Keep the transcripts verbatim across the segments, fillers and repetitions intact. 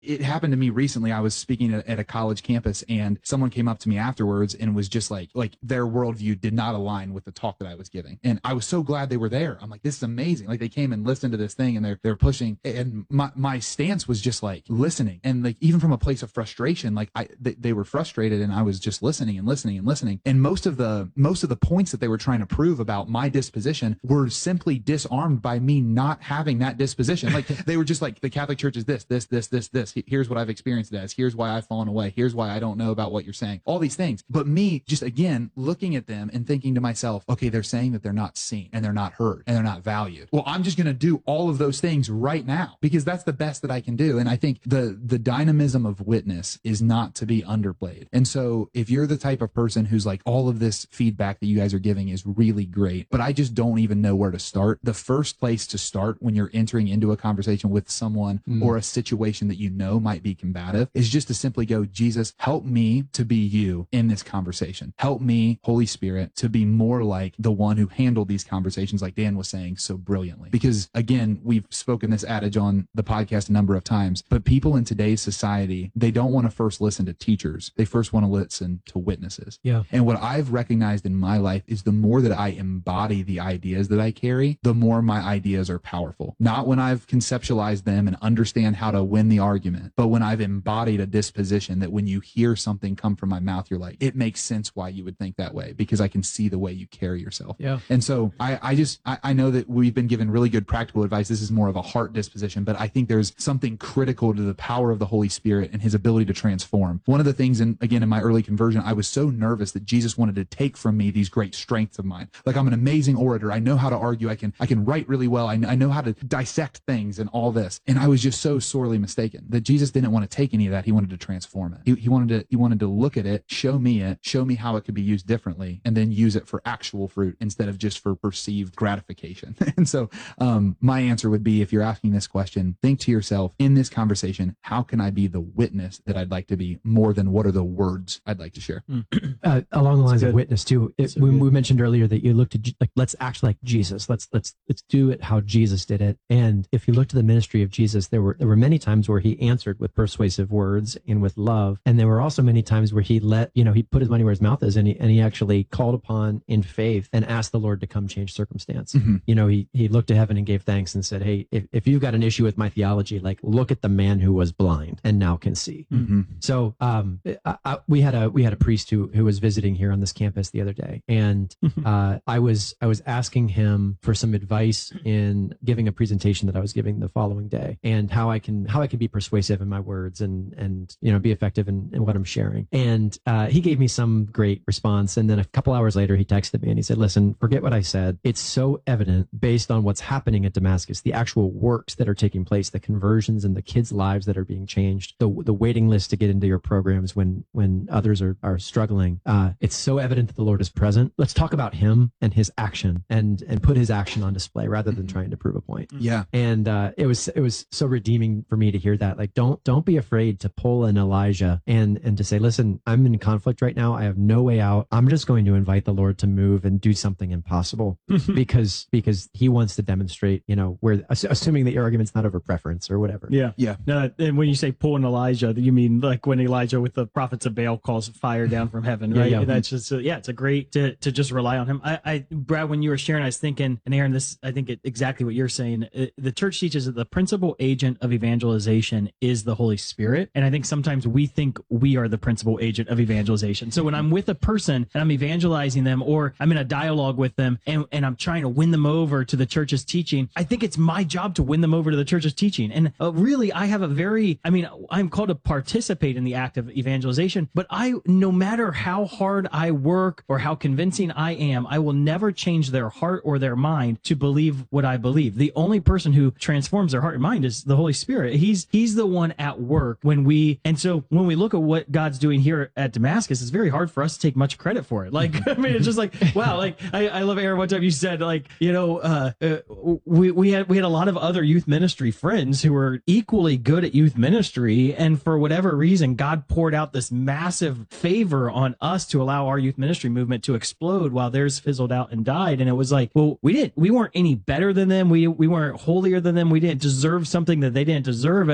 it happened to me recently. I was speaking at, at a college campus, and someone came up to me afterwards and was just like, like their worldview did not align with the talk that I was giving. And I was so glad they were there. I'm like, this is amazing. Like they came and listened to this thing, and they're, they're pushing. And my, my stance was just like listening. And like, even from a place of frustration, like I, they, they were frustrated, and I was just listening and listening and listening. And most of the, most of the points that they were trying to prove about my disposition were simply disarmed by me not having that disposition. Like they were just like, the Catholic Church is this, this, this, this, this. Here's what I've experienced it as. Here's why I've fallen away. Here's why I don't know about what you're saying. All these things. But me just, again, looking at them and thinking to myself, okay, they're saying that they're not seen and they're not heard and they're not valued. Well, I'm just going to do all of those things right now because that's the best that I can do. And I think the, the dynamism of witness is not to be underplayed. And so if you're the type of person who's like, all of this feedback that you guys are giving is really great, but I just don't even know where to start. The first place to start when you're entering into a conversation with someone mm. or a situation that you know might be combative is just to simply go, Jesus, help me to be you in this conversation. Help me, Holy Spirit, to be more like the one who handled these conversations, like Dan was saying so brilliantly. Because again, we've spoken this adage on the podcast a number of times, but people in today's society, they don't want to first listen to teachers. They first want to listen to witnesses. Yeah. And what I've recognized in my life is the more that I embody the ideas that I carry, the more my ideas are powerful. Not when I've conceptualized them and understand how to win the argument, but when I've embodied a disposition that when you hear something come from my mouth, you're like, it makes sense why you would think that way because I can see the way you carry yourself. Yeah. And so I, I just, I, I know that we've been given really good practical advice. This is more of a heart disposition, but I think there's something critical to the power of the Holy Spirit and his ability to transform. One of the things, and again, in my early conversion, I was so nervous that Jesus wanted to take from me these great strengths of mine. Like I'm an amazing orator. I know how to argue. I can, I can write really well. I, I know how to dissect things and all this. And I was just so sorely mistaken that Jesus didn't want to take any of that. He wanted to transform it. He, he wanted to, he wanted to look at it, show me it, show me how it could be used differently, and then use it for actual fruit instead of just for perceived gratification. And so, um, my answer would be, if you're asking this question, think to yourself in this conversation, how can I be the witness that I'd like to be more than what are the words I'd like to share? Uh, along the lines of witness too, it, when we mentioned earlier that you looked at, like, let's act like Jesus. Let's, let's, let's do it how Jesus did it. And if you look to the ministry of Jesus, there were, there were many times where he answered with persuasive words and with love. And there were also many times where he let, you know, he put his money where his mouth is, and he, and he actually called upon in faith and asked the Lord to come change circumstance. Mm-hmm. You know, he, he looked to heaven and gave thanks and said, hey, if, if you've got an issue with my theology, like look at the man who was blind and now can see. Mm-hmm. So, um, I, I, we had a, we had a priest who, who was visiting here on this campus the other day. And, uh, I was, I was asking him for some advice in giving a presentation that I was giving the following day, and how I can, how I can be persuasive in my words and, and, you know, be effective in, in what I'm sharing. And, uh, he gave me some great response. And then a couple hours later, he texted me and he said, listen, forget what I said. It's so evident based on what's happening at Damascus, the actual works that are taking place, the conversions and the kids' lives that are being changed, the, the waiting list to get into your programs when, when others are, are struggling. Uh, it's so evident that the Lord is present. Let's talk about him and his action and, and put his action on display rather than trying to prove a point. Yeah. And, uh, it was, it was so redeeming for me to hear that. Like, don't, don't be afraid to pull an Elijah and, and to say, listen, I'm in conflict right now. I have no way out. I'm just going to invite the Lord to move and do something impossible because, because he wants to demonstrate, you know, where, assuming that your argument's not over preference or whatever. Yeah. Yeah. No, and when you say pull an Elijah, you mean like when Elijah with the prophets of Baal calls fire down from heaven, right? Yeah, yeah. That's just, a, yeah, it's a great to, to just rely on him. I, I, Brad, when you were sharing, I was thinking, and Aaron, this, I think it, exactly what you're saying. It, the church teaches that the principal agent of evangelization is the Holy Spirit. And I think sometimes we think we are the principal agent of evangelization. So when I'm with a person and I'm evangelizing them, or I'm in a dialogue with them and, and I'm trying to win them over to the church's teaching, I think it's my job to win them over to the church's teaching. And uh, really, I have a very, I mean, I'm called to participate in the act of evangelization, but I, no matter how hard I work or how convincing I am, I will never change their heart or their mind to believe what I believe. The only person who transforms their heart and mind is the Holy Spirit. He's, he's the one at work when we, and so when we look at what God's doing here at Damascus, it's very hard for us to take much credit for it. Like, I mean, it's just like, wow, like, I, I love, Aaron, one time you said, like, you know, uh, uh, we, we had, we had a lot of other youth ministry friends who were equally good at youth ministry. And for whatever reason, God poured out this massive favor on us to allow our youth ministry movement to explode while theirs fizzled out and died. And it was like, well, we didn't, we weren't any better than them. We, we weren't holier than them. We didn't deserve something that they didn't deserve it. Sometimes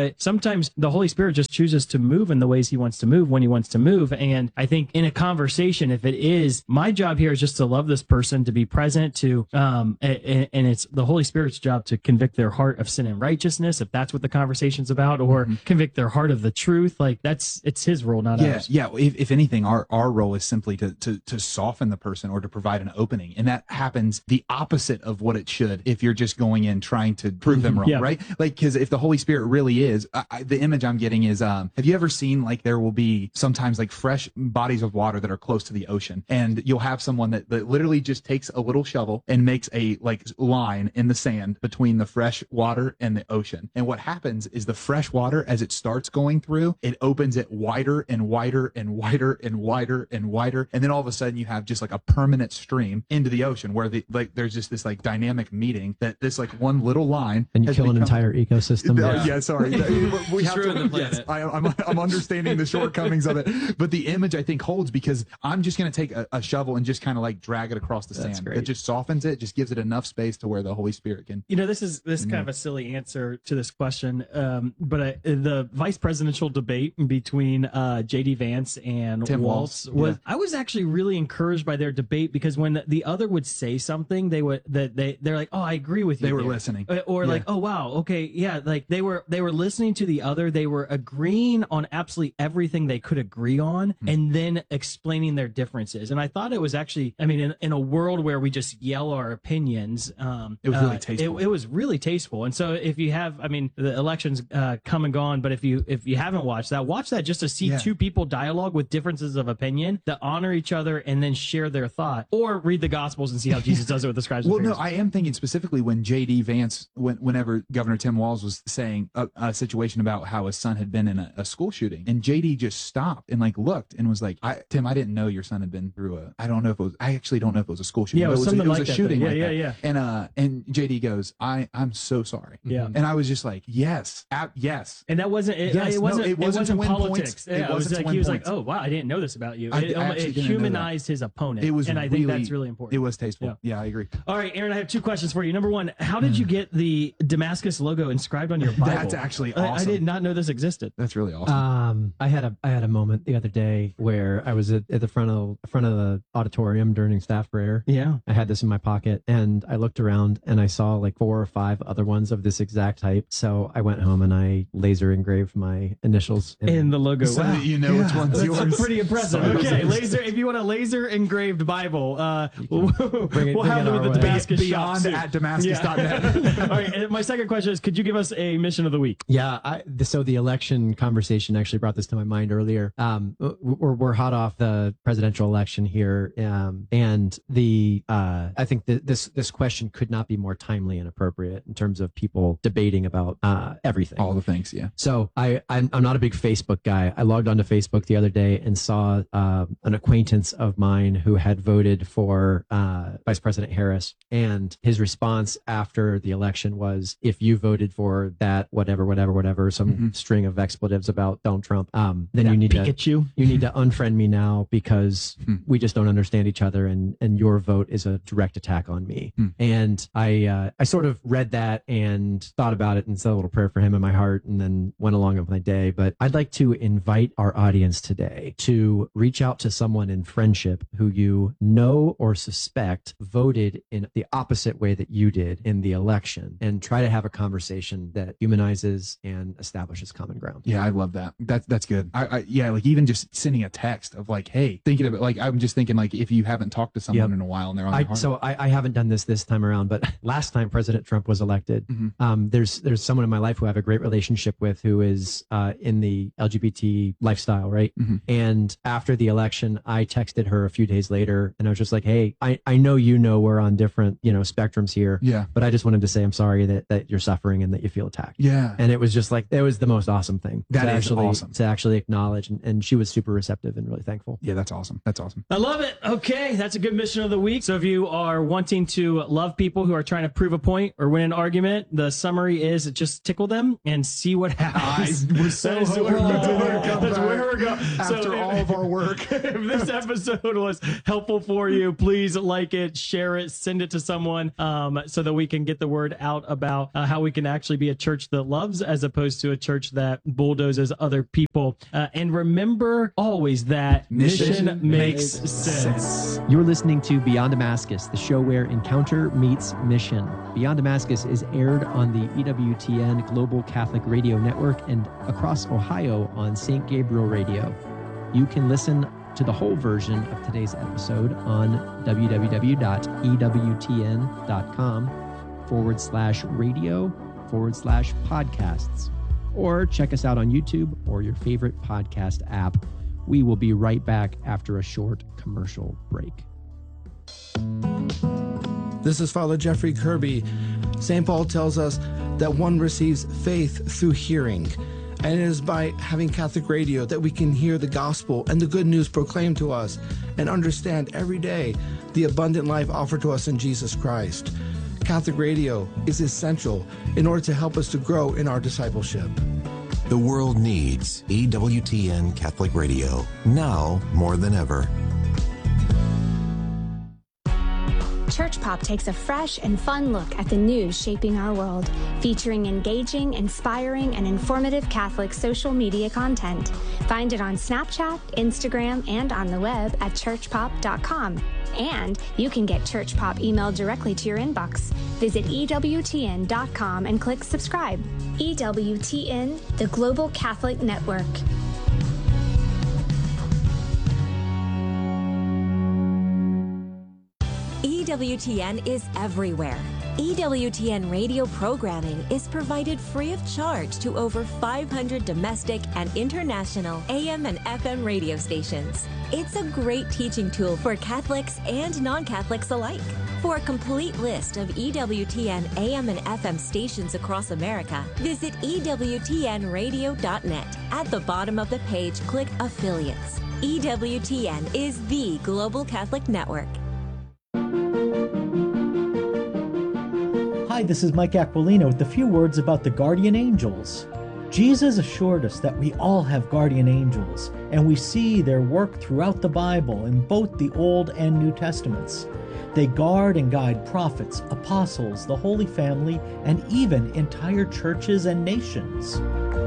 sometimes the Holy Spirit just chooses to move in the ways he wants to move when he wants to move. And I think in a conversation, if it is, my job here is just to love this person, to be present, to, um, and, and it's the Holy Spirit's job to convict their heart of sin and righteousness, if that's what the conversation's about, or mm-hmm. convict their heart of the truth. Like that's, it's his role, not yeah, ours. Yeah. If, if anything, our, our role is simply to, to, to soften the person or to provide an opening. And that happens the opposite of what it should if you're just going in trying to prove them wrong, yeah. right? Like, because if the Holy Spirit really is, I, I, the image I'm getting is, um, have you ever seen like there will be sometimes like fresh bodies of water that are close to the ocean, and you'll have someone that, that literally just takes a little shovel and makes a like line in the sand between the fresh water and the ocean. And what happens is the fresh water, as it starts going through, it opens it wider and wider and wider and wider and wider. And then all of a sudden you have just like a permanent stream into the ocean where the, like, there's just this like dynamic meeting that this like one little line. And you kill become, an entire ecosystem. Uh, yeah. yeah, sorry. we have to, yes, I, I'm, I'm understanding the shortcomings of it. But the image I think holds because I'm just going to take a, a shovel and just kind of like drag it across the That's sand. great. It just softens it, just gives it enough space to where the Holy Spirit can. You know, this is this is kind of a silly answer to this question, um, but I, the vice presidential debate between uh, J D Vance and Tim Walz Walz, was. yeah. I was actually really encouraged by their debate because when the other would say something, they would that they they're like, oh, I agree with you. They were there. listening, or, or yeah. like, oh wow, okay, yeah, like they were they were listening to the other. They were agreeing on absolutely everything they could agree on, hmm. and then explaining their differences. And I thought it was actually, I mean, in, in a world where we just yell our opinions, um, it was really uh, tasteful. It, it was really tasteful. And so if you have, I mean, the elections uh, come and gone, but if you if you haven't watched that, watch that just to see yeah. two people dialogue with differences of opinion that honor each other and then share their thought, or read the Gospels and see how Jesus does it with the scribes. Well, and no, I am thinking specifically when J D Vance, when, whenever Governor Tim Walz was saying a, a situation about how his son had been in a, a school shooting, and J D just stopped and like looked and was like, I, "Tim, I didn't know your son had been through a. I don't know if it was. I actually don't know if it was a school shooting. Yeah, it was, but it was, something a, it was like a that shooting. Yeah, like yeah, that. yeah. And uh, and J D goes, I, I'm so sorry. Yeah. And I was just like, yes, ab- yes. And that wasn't. It, yes, it wasn't. No, it wasn't, it wasn't to win politics. points. Yeah, it it was wasn't like to he was points. like, oh wow, I didn't know this about you. I, It, I it actually didn't humanized his opponent. It was, and I really, think that's really important. It was tasteful. Yeah. yeah, I agree. All right, Aaron, I have two questions for you. Number one, how did you get the Damascus logo inscribed on your Bible? That's actually awesome. I, I did not know this existed. That's really awesome. Um, I had a I had a moment the other day where I was at, at the front of front of the auditorium during staff prayer. Yeah, I had this in my pocket, and I looked around and I saw like four or five other ones of this exact type. So I went home and I laser engraved my initials in, in the logo. So wow. that you know yeah. which one's That's yours. pretty impressive. Okay, laser. If you want a laser engraved Bible, uh, we'll, bring it, we'll bring have it them at our the way. Damascus Beyond shop at Damascus dot net. Yeah. All right. And my second question is: could you give us a mission of the week? Yeah. I, the, so the election conversation actually brought this to my mind earlier. Um, we're we're hot off the presidential election here, um, and the uh, I think that this this question could not be more timely and appropriate in terms of people debating about uh, everything. All the things, yeah. So I I'm, I'm not a big Facebook guy. I logged onto Facebook the other day and saw uh, an acquaintance of mine who had voted for uh, Vice President Harris, and his response after the election was, "If you voted for that, whatever, whatever, whatever, some Mm-hmm. string of expletives about Donald Trump, um, then That you need to Pikachu. you need to unfriend me now because Hmm. we just don't understand each other, and and your vote is a direct attack on me." Hmm. And I uh, I sort of read that and thought about it and said a little prayer for him in my heart, and then went along with my day. But I'd like to invite our audience today to reach out to someone in friendship who you know or suspect voted in the opposite way that you did in the election, and try to have a conversation that humanizes and establishes common ground. Yeah, I love that. That's that's good. I, I yeah, like even just sending a text of like, hey, thinking of it, like I'm just thinking like if you haven't talked to someone Yep. in a while and they're on I, the heart. so I, I haven't done this this time around, but last time President Trump was elected, Mhm. um, there's there's someone in my life who I have a great relationship with who is uh, in the L G B T lifestyle, right? Mhm. And after the election, I texted her a few days later, and I was just like, "Hey, I, I know you know we're on different you know spectrums here, yeah, but I just wanted to say I'm sorry that that you're suffering and that you feel attacked." yeah. And it was just like it was the most awesome thing. That to is actually, awesome. to actually acknowledge, and, and she was super receptive and really thankful. Yeah, that's awesome. That's awesome. I love it. Okay, that's a good mission of the week. So if you are wanting to love people who are trying to prove a point or win an argument, the summary is just tickle them and see what happens. I was so That is hoping where- you didn't come that's back where we're going. after So if- all of our work. if this episode was helpful for you, please like it, share it, send it to someone, um, so that we can get the word out about uh, how we can actually be a church that loves as opposed opposed to a church that bulldozes other people. Uh, and remember always that mission, mission makes, makes sense. sense. You're listening to Beyond Damascus, the show where encounter meets mission. Beyond Damascus is aired on the E W T N Global Catholic Radio Network and across Ohio on Saint Gabriel Radio. You can listen to the whole version of today's episode on www.ewtn.com forward slash radio forward slash podcasts, or check us out on YouTube or your favorite podcast app. We will be right back after a short commercial break. This is Father Jeffrey Kirby. Saint Paul tells us that one receives faith through hearing, and it is by having Catholic radio that we can hear the gospel and the good news proclaimed to us and understand every day the abundant life offered to us in Jesus Christ. Catholic radio is essential in order to help us to grow in our discipleship. The world needs E W T N Catholic Radio, now more than ever. Church Pop takes a fresh and fun look at the news shaping our world, featuring engaging, inspiring, and informative Catholic social media content. Find it on Snapchat, Instagram, and on the web at church pop dot com. And you can get Church Pop emailed directly to your inbox. Visit E W T N dot com and click subscribe. E W T N, the Global Catholic Network. E W T N is everywhere. E W T N radio programming is provided free of charge to over five hundred domestic and international A M and F M radio stations. It's a great teaching tool for Catholics and non-Catholics alike. For a complete list of E W T N A M and F M stations across America, visit E W T N radio dot net. At the bottom of the page, click Affiliates. E W T N is the Global Catholic Network. Hi, this is Mike Aquilino with a few words about the guardian angels. Jesus assured us that we all have guardian angels, and we see their work throughout the Bible in both the Old and New Testaments. They guard and guide prophets, apostles, the Holy Family, and even entire churches and nations.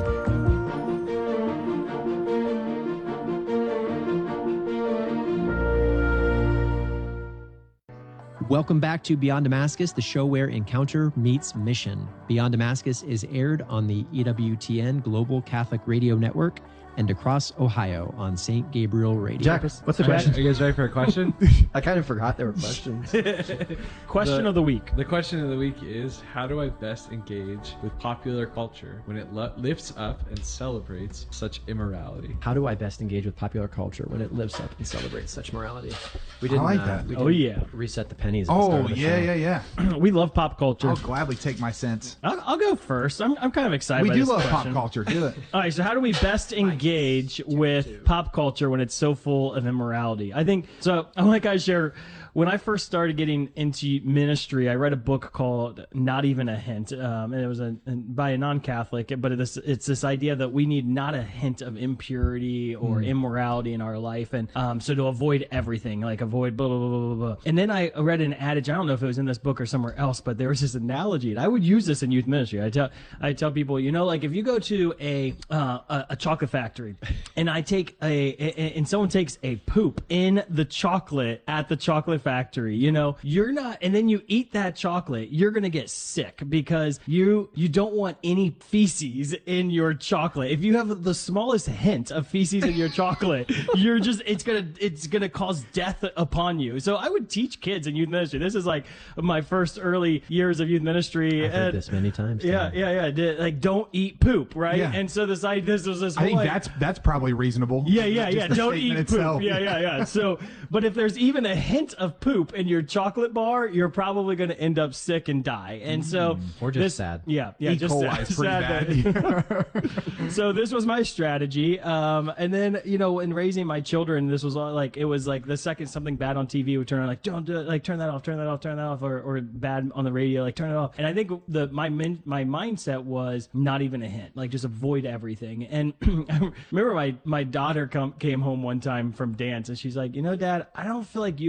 Welcome back to Beyond Damascus, the show where encounter meets mission. Beyond Damascus is aired on the E W T N Global Catholic Radio Network and across Ohio on Saint Gabriel Radio. Jack, what's the question? Are you guys ready for a question? I kind of forgot there were questions. Question the, of the week. The question of the week is, how do I best engage with popular culture when it lo- lifts up and celebrates such immorality? How do I best engage with popular culture when it lifts up and celebrates such morality? We didn't, I like uh, that. We oh, yeah. Reset the pennies. At the Oh, start of the yeah, show. yeah, yeah. We love pop culture. I'll gladly take my cents. I'll, I'll go first. I'm, I'm kind of excited We by do this love question. pop culture. Do it. All right, so how do we best engage with pop culture when it's so full of immorality? I think, so I like I share, when I first started getting into ministry, I read a book called Not Even a Hint, um, and it was a, by a non-Catholic, but it's, it's this idea that we need not a hint of impurity or mm. immorality in our life, and um, so to avoid everything, like avoid blah, blah, blah, blah, blah. And then I read an adage, I don't know if it was in this book or somewhere else, but there was this analogy, and I would use this in youth ministry. I tell I tell people, you know, like if you go to a uh, a, a chocolate factory, and I take a, a, and someone takes a poop in the chocolate at the chocolate factory, you know, you're not, and then you eat that chocolate, you're going to get sick because you, you don't want any feces in your chocolate. If you have the smallest hint of feces in your chocolate, you're just, it's going to, it's going to cause death upon you. So I would teach kids in youth ministry. This is like my first early years of youth ministry. I've heard and, this many times. Yeah, yeah, yeah, yeah. Like, don't eat poop, right? Yeah. And so this, I, this was this I think whole, that's that's probably reasonable. yeah, yeah, Just yeah. the Don't eat statement poop. itself. Yeah, yeah, yeah. So, but if there's even a hint of poop in your chocolate bar, you're probably going to end up sick and die. And so, Or just this, sad. Yeah, yeah, E. just coli sad. is pretty sad bad. that- so this was my strategy. Um, and then you know, in raising my children, this was all like it was like the second something bad on T V would turn on, like don't do it, like turn that off, turn that off, turn that off, or, or bad on the radio, like turn it off. And I think the my min, my mindset was not even a hint, like just avoid everything. And I remember my my daughter come came home one time from dance, and she's like, you know, Dad, I don't feel like you and Mom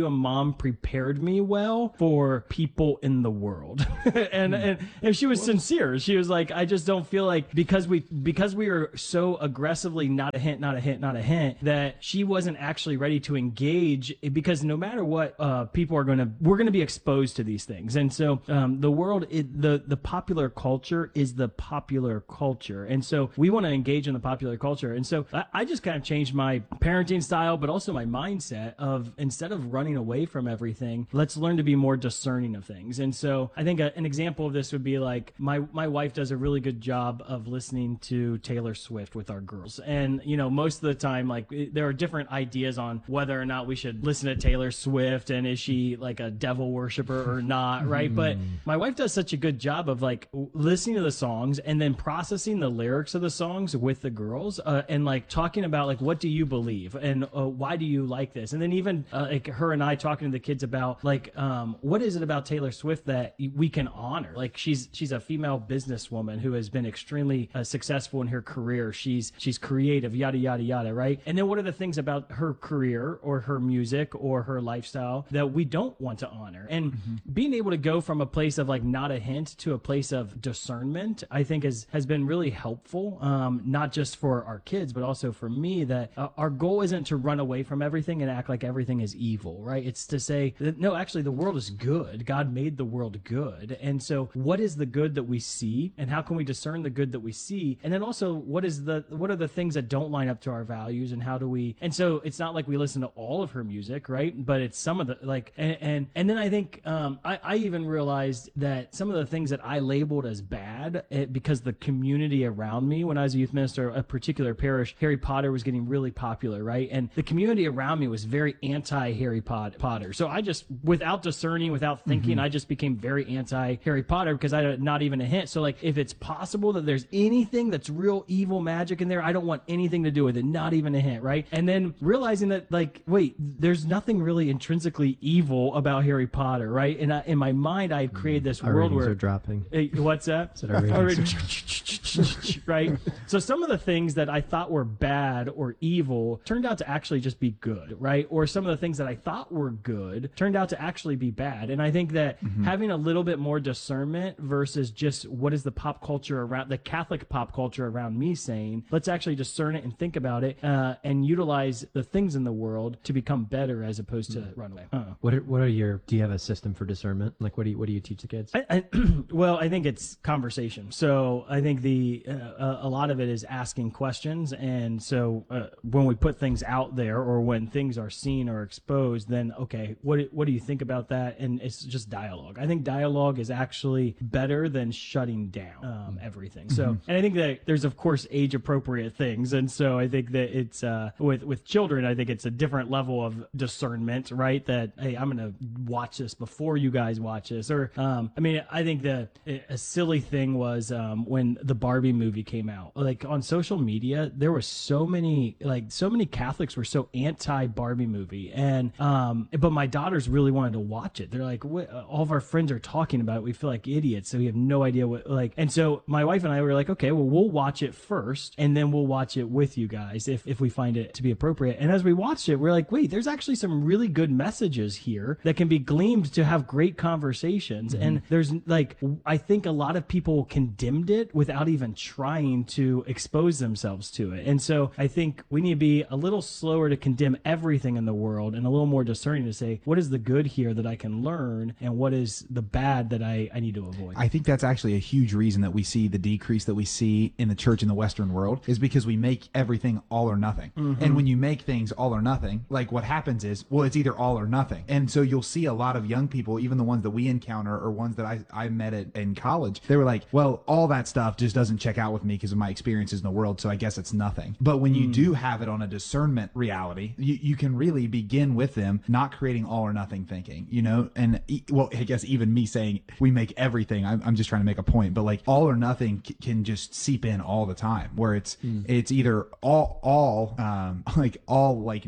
mom prepared me well for people in the world. and, and and she was sincere. She was like, I just don't feel like because we because we were so aggressively not a hint, not a hint, not a hint, that she wasn't actually ready to engage, because no matter what, uh, people are going to, we're going to be exposed to these things. And so um, the world, it, the, the popular culture is the popular culture. And so we want to engage in the popular culture. And so I, I just kind of changed my parenting style, but also my mindset of, instead of running away from everything, let's learn to be more discerning of things. And so I think a, an example of this would be like, my, my wife does a really good job of listening to Taylor Swift with our girls. And, you know, most of the time, like, there are different ideas on whether or not we should listen to Taylor Swift and is she like a devil worshiper or not, right? But my wife does such a good job of like listening to the songs and then processing the lyrics of the songs with the girls, uh, and like talking about like, what do you believe and uh, why do you like this? And then even uh, like her and I talking to the kids about like, um, what is it about Taylor Swift that we can honor? Like, she's she's a female businesswoman who has been extremely uh, successful in her career. She's she's creative, yada yada yada, right? And then what are the things about her career or her music or her lifestyle that we don't want to honor? And mm-hmm. being able to go from a place of like not a hint to a place of discernment, I think is has been really helpful, um, not just for our kids, but also for me, that uh, our goal isn't to run away from everything and act like everything is evil, right? It's to say that, no, actually the world is good. God made the world good. And so what is the good that we see, and how can we discern the good that we see? And then also, what is the what are the things that don't line up to our values, and how do we? And so it's not like we listen to all of her music, right? But it's some of the like, and and, and then I think um, I, I even realized that some of the things that I labeled as bad, it, because the community around me, when I was a youth minister, a particular parish, Harry Potter was getting really popular, right? And the community around me was very anti-Harry Potter. So I just, without discerning, without thinking, mm-hmm. I just became very anti-Harry Potter because I had not even a hint. So like, if it's possible that there's anything that's real evil magic in there, I don't want anything to do with it, not even a hint, right? And then realizing that, like, wait, there's nothing really intrinsically evil about Harry Potter, right? And I, in my mind, I had created this our world ratings where are dropping. Hey, what's that? So our ratings right? So some of the things that I thought were bad or evil turned out to actually just be good, right? Or some of the things that I thought were good turned out to actually be bad. And I think that mm-hmm. having a little bit more discernment versus just what is the pop culture around, the Catholic pop culture around me saying, let's actually discern it and think about it, uh, and utilize the things in the world to become better as opposed to mm-hmm. run away. Uh-huh. What are, what are your, do you have a system for discernment? Like, what do you, what do you teach the kids? I, I, well, I think it's conversation. So I think the, uh, a lot of it is asking questions. And so uh, when we put things out there, or when things are seen or exposed, then, okay, what, what do you think about that? And it's just dialogue. I think dialogue is actually better than shutting down um, everything. So, mm-hmm. and I think that there's, of course, age appropriate things. And so I think that it's, uh, with, with children, I think it's a different level of discernment, right? That, hey, I'm going to watch this before you guys watch this. Or, um, I mean, I think the, a silly thing was, um, when the Barbie movie came out, like on social media, there was so many, like so many Catholics were so anti Barbie movie. And, um, but my daughters really wanted to watch it. They're like, what? All of our friends are talking about it. We feel like idiots. So we have no idea what, like, and so my wife and I were like, okay, well, we'll watch it first and then we'll watch it with you guys if, if we find it to be appropriate. And as we watched it, we're like, wait, there's actually some really good messages here that can be gleaned to have great conversations. Mm-hmm. And there's like, I think a lot of people condemned it without even trying to expose themselves to it. And so I think we need to be a little slower to condemn everything in the world and a little more discerning to say, what is the good here that I can learn and what is the bad that I, I need to avoid? I think that's actually a huge reason that we see the decrease that we see in the church in the Western world is because we make everything all or nothing. Mm-hmm. And when you make things all or nothing, like what happens is, well, it's either all or nothing. And so you'll see a lot of young people, even the ones that we encounter or ones that I, I met at, in college, they were like, well, all that stuff just doesn't check out with me because of my experiences in the world, so I guess it's nothing. But when you mm. do have it on a discernment reality, you, you can really begin with them not creating all or nothing thinking, you know? And, well, I guess even me saying we make everything, I'm, I'm just trying to make a point, but like all or nothing c- can just seep in all the time, where it's mm. it's either all, all um, like all like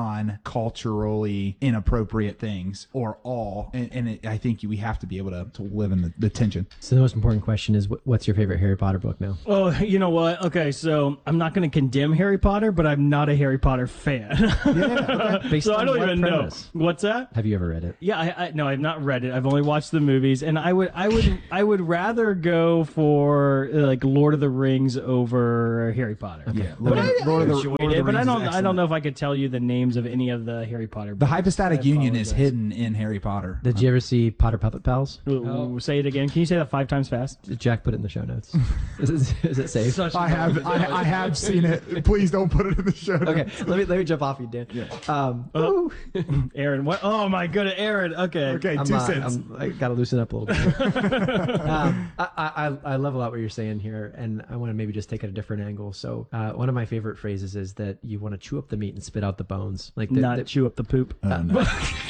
non-culturally inappropriate things or all, and, and it, I think we have to be able to, to live in the, the tension. So the most important question is, what's your favorite Harry Potter book now? Oh, you know what? Okay, so I'm not going to condemn Harry Potter, but I'm not a Harry Potter fan. Yeah, okay. So I don't even premise? know. What's that? Have you ever read it? Yeah, I, I no, I've not read it. I've only watched the movies, and I would, I would, I would rather go for uh, like Lord of the Rings over Harry Potter. Okay. Yeah, Lord, Lord, I, of, Lord, I of the, enjoyed Lord of it, the but I Rings don't, is I don't know if I could tell you the names of any of the Harry Potter. The books. hypostatic I union is apologize. hidden in Harry Potter. Did you ever see Potter Puppet Pals? Ooh, say it again. Can you say that five times fast? Jack put it in the show notes. Is it, is it safe? Such I have I, I have seen it. Please don't put it in the show notes. Okay, let me let me jump off you, Dan. Yeah. Um, Oh, Aaron, what? Oh my goodness, Aaron. Okay. Okay, I'm, two uh, cents. I'm, I got to loosen up a little bit. um, I, I, I love a lot what you're saying here, and I want to maybe just take it a different angle. So, uh, one of my favorite phrases is that you want to chew up the meat and spit out the bones. Like the, Not the, chew up the poop. Oh, no.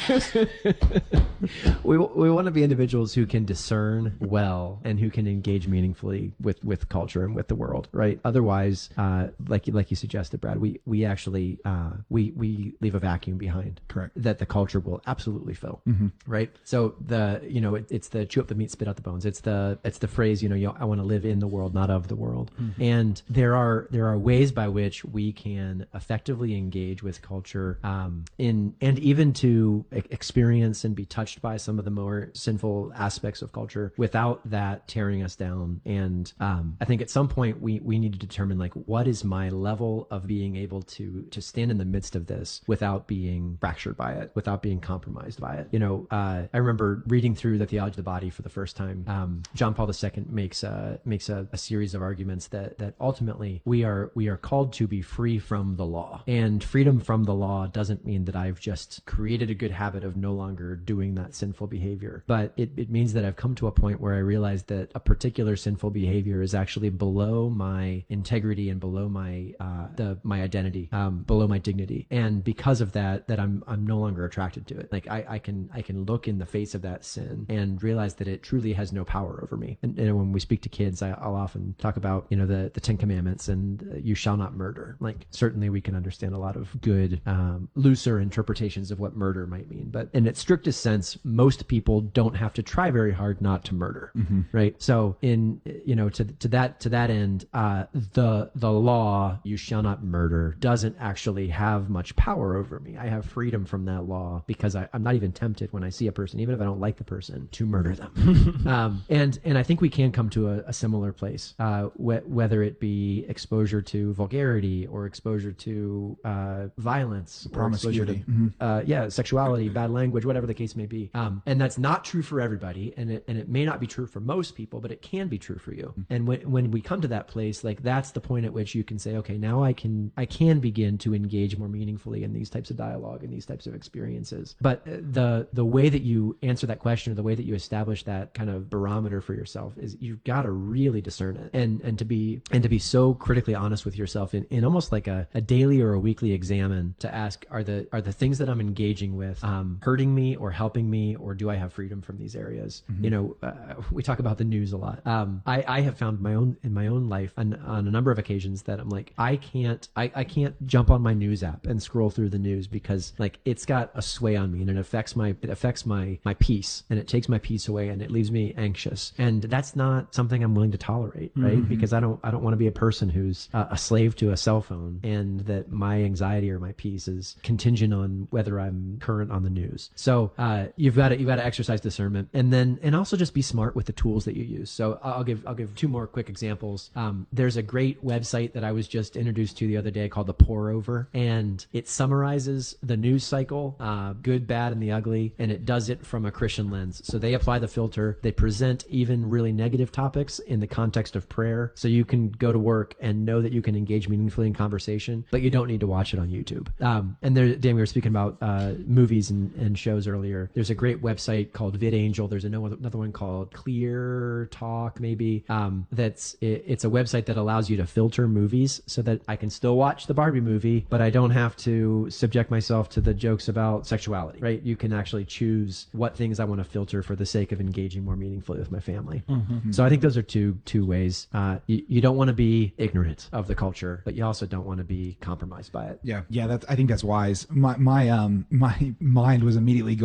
we we want to be individuals who can discern well and who can engage meaningfully with, with culture and with the world, right? Otherwise, uh, like like you suggested, Brad, we we actually uh, we we leave a vacuum behind. Correct. That the culture will absolutely fill, Mm-hmm. right? So the you know it, it's the chew up the meat, spit out the bones. It's the it's the phrase you know, you know I want to live in the world, not of the world. Mm-hmm. And there are there are ways by which we can effectively engage with culture, um, in and even to e- experience and be touched by some of the more sinful aspects of culture without that tearing us down. And um, I think at some point we we need to determine like what is my level of being able to to stand in the midst of this without being fractured by it, without being compromised by it. You know, uh, I remember reading through the Theology of the Body for the first time. Um, John Paul the Second makes a makes a, a series of arguments that that ultimately we are we are called to be free from the law, and freedom from the law doesn't mean that I've just created a good habit of no longer doing that sinful behavior, but it, it means that I've come to a point where I realize that a particular sinful behavior is actually below my integrity and below my uh, the my identity, um, below my dignity, and because of that, that I'm I'm no longer attracted to it. Like I, I can I can look in the face of that sin and realize that it truly has no power over me. And, and when we speak to kids, I, I'll often talk about you know the the Ten Commandments and uh, you shall not murder. Like certainly we can understand a lot of good um, looser interpretations of what murder might mean, but in its strictest sense, most people don't have to try very hard not to murder, Mm-hmm. right? So in you know to to that to that end, uh, the the law you shall not murder doesn't actually have much power over me. I have freedom from that law because I, I'm not even tempted when I see a person, even if I don't like the person, to murder them. um, and and I think we can come to a, a similar place, uh, wh- whether it be exposure to vulgarity or exposure to uh, violence, or exposure to Promiscuity. Mm-hmm. uh, yeah, sexuality, bad language, whatever the case may be. Um, and that's not true for everybody, and it and it may not be true for most people, but it can be true for you. And when when we come to that place, like that's the point at which you can say, okay, now I can I can begin to engage more meaningfully in these types of dialogue and these types of experiences. But the the way that you answer that question, or the way that you establish that kind of barometer for yourself, is you've got to really discern it, and and to be and to be so critically honest with yourself in, in almost like a, a daily or a weekly examine to ask, are the are the things that I'm engaging with um, hurting me or helping me, or do I have freedom from these areas? Mm-hmm. You know, uh, we talk about the news a lot. Um, I, I have found my own in my own life on, on a number of occasions that I'm like, I can't I, I can't jump on my news app and scroll through the news because like it's got a sway on me, and it affects my it affects my my peace, and it takes my peace away, and it leaves me anxious, and that's not something I'm willing to tolerate, right? Mm-hmm. Because I don't I don't want to be a person who's uh, a slave to a cell phone, and that my anxiety or my peace is contingent on whether I'm current on the news. So uh, you've got to you've got to exercise discernment, and then and also just be smart with the tools that you use. So I'll give I'll give two more quick examples. Um, there's a great website that I was just introduced to the other day called The Pour Over, and it summarizes the news cycle, uh, good, bad, and the ugly, and it does it from a Christian lens. So they apply the filter. They present even really negative topics in the context of prayer, so you can go to work and know that you can engage meaningfully in conversation, but you don't need to watch it on YouTube. Um, and there, Dan, we were speaking about uh, movies and, and shows earlier. There's a great website called VidAngel. There's another another one called Clear Talk, maybe. Um, that's it, it's a website that allows you to filter movies so that I can still watch the Barbie movie, but I don't have to subject myself to the jokes about sexuality, right? You can actually choose what things I want to filter for the sake of engaging more meaningfully with my family. Mm-hmm. So I think those are two two ways. Uh, you, you don't want to be ignorant of the culture, but you also don't want to be compromised by it. Yeah, yeah, that's. I think that's wise. My my um my mind was immediately going when you were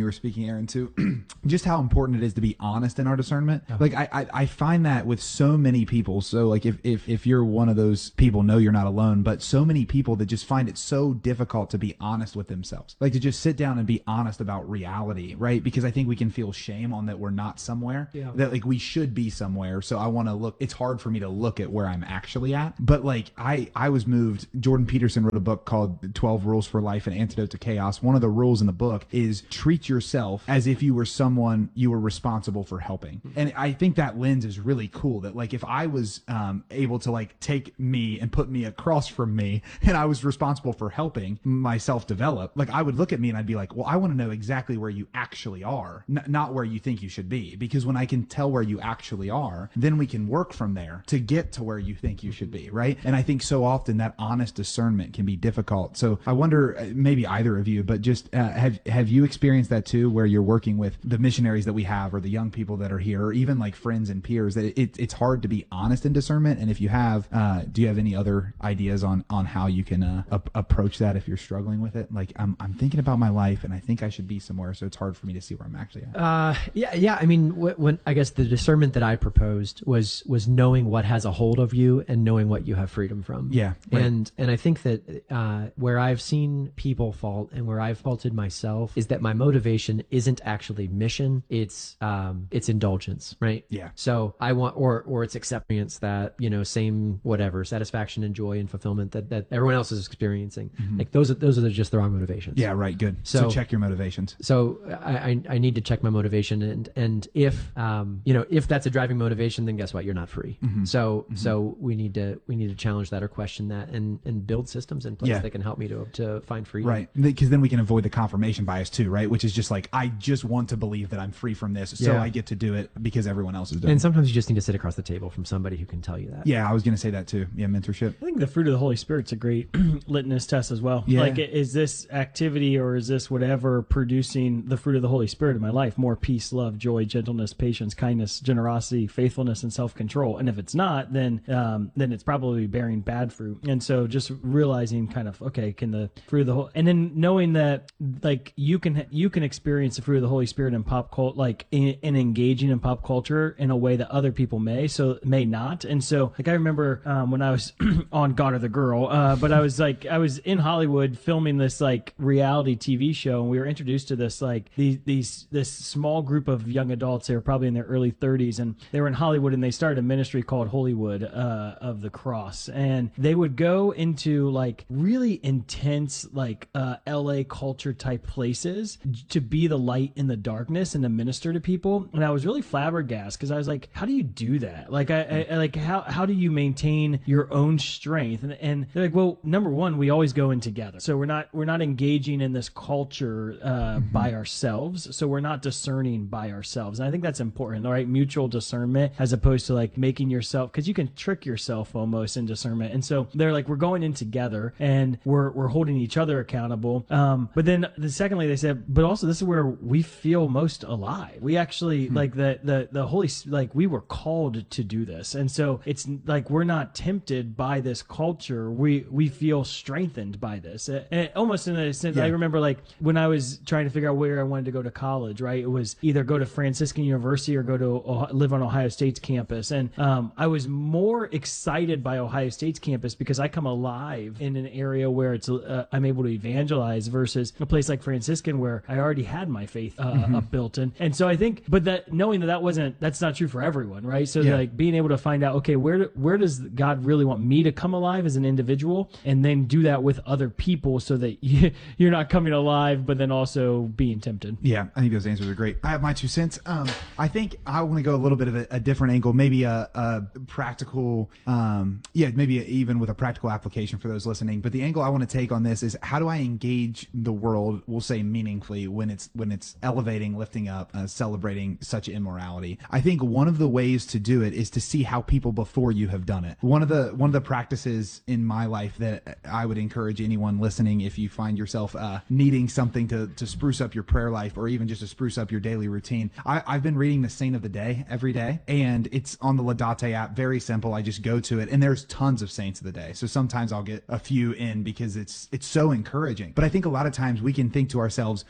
were speaking, Aaron, too, just how important it is to be honest in our discernment. Yeah. Like I, I, I find that with so many people. So like if, if, if you're one of those people, know you're not alone, but so many people that just find it so difficult to be honest with themselves, like to just sit down and be honest about reality, right? Because I think we can feel shame on that we're not somewhere, yeah. that like we should be somewhere. So I want to look, it's hard for me to look at where I'm actually at. But like I, I was moved, Jordan Peterson wrote a book called twelve Rules for Life and Antidote to Chaos. One of the rules in the book is treat yourself as if you were someone you were responsible for helping. And I think that lens is really cool, that like if I was um, able to like take me and put me across from me and I was responsible for helping myself develop, like I would look at me and I'd be like, well, I want to know exactly where you actually are, n- not where you think you should be. Because when I can tell where you actually are, then we can work from there to get to where you think you should be, right? And I think so often that honest discernment can be difficult. So I wonder, uh, maybe either of you, but just uh, have have you experienced that too, where you're working with the missionaries that we have or the young people that are here, or even like friends and peers, that it, it's hard to be honest in discernment? And if you have, uh, do you have any other ideas on on how you can uh, ap- approach that if you're struggling with it? Like I'm I'm thinking about my life and I think I should be somewhere, so it's hard for me to see where I'm actually at. Uh, yeah, yeah. I mean, wh- when I guess the discernment that I proposed was was knowing what has a hold of you and knowing what you have freedom from. Yeah, right. and and I think that uh, where I've seen people fault and where I've faulted myself is that my motivation isn't actually mission; it's um, it's indulgence, right? Yeah. So I want, or or it's acceptance that, you know, same whatever satisfaction and joy and fulfillment that, that everyone else is experiencing. Mm-hmm. Like those are those are just the wrong motivations. Yeah, right. Good. So, so check your motivations. So I, I I need to check my motivation, and and if um you know if that's a driving motivation, then guess what? You're not free. Mm-hmm. So mm-hmm. so we need to we need to challenge that or question that, and and build systems in place yeah. that can help me to to find freedom. Right. Because then we can avoid the confirmation bias too, right? Which is just like, I just want to believe that I'm free from this, so yeah. I get to do it because everyone else is doing it. And sometimes you just need to sit across the table from somebody who can tell you that. Yeah, I was going to say that too. Yeah, mentorship. I think the fruit of the Holy Spirit's a great litmus test as well. Yeah. Like, is this activity or is this whatever producing the fruit of the Holy Spirit in my life? More peace, love, joy, gentleness, patience, kindness, generosity, faithfulness, and self-control. And if it's not, then um, then it's probably bearing bad fruit. And so just realizing kind of, okay, can the fruit of the whole, and then knowing that like you can you can experience the fruit of the Holy Spirit in pop culture, like in, in engaging in pop culture in a way that other people may, so may not. And so like I remember um, when I was on God or the Girl, uh, but I was like I was in Hollywood filming this like reality T V show, and we were introduced to this like these these this small group of young adults. They were probably in their early thirties, and they were in Hollywood, and they started a ministry called Hollywood uh, of the Cross, and they would go into like really intense like uh, L A culture type places to be the light in the darkness and to minister to people. And I was really flabbergasted because I was like, how do you do that? Like I, I like how how do you maintain your own strength? And, and they're like, well, number one, we always go in together, so we're not we're not engaging in this culture uh, mm-hmm. by ourselves, so we're not discerning by ourselves. And I think that's important, all right? Mutual discernment as opposed to like making yourself, because you can trick yourself almost in discernment. And so they're like, we're going in together and we're we're holding each other accountable. Um, but then the secondly, they said, but also this is where we feel most alive. We actually mm-hmm. like the the the Holy, like we were called to do this, and so it's like we're not tempted by this culture. We we feel strengthened by this. And almost in a sense, yeah. I remember like when I was trying to figure out where I wanted to go to college, right? It was either go to Franciscan University or go to live on Ohio State's campus. And um, I was more excited by Ohio State's campus because I come alive in an area where it's uh, I'm able to evangelize versus a place like Franciscan where I already had my faith uh, mm-hmm. up built in. And so I think, but that knowing that that wasn't, that's not true for everyone, right? So yeah. like being able to find out, okay, where do, where does God really want me to come alive as an individual, and then do that with other people so that you, you're not coming alive, but then also being tempted. Yeah, I think those answers are great. I have my two cents. Um, I think I want to go a little bit of a, a different angle, maybe a, a practical, um, yeah, maybe even with a practical application for those listening. But the angle I want to take on this is, how do I engage the world, we'll say meaningfully, when it's when it's elevating, lifting up, uh, celebrating such immorality? I think one of the ways to do it is to see how people before you have done it. One of the one of the practices in my life that I would encourage anyone listening, if you find yourself uh, needing something to, to spruce up your prayer life, or even just to spruce up your daily routine, I, I've been reading the Saint of the Day every day, and it's on the Laudate app. Very simple. I just go to it, and there's tons of Saints of the Day. So sometimes I'll get a few in because it's it's so encouraging. But I think a lot of times we can think to ourselves, most of the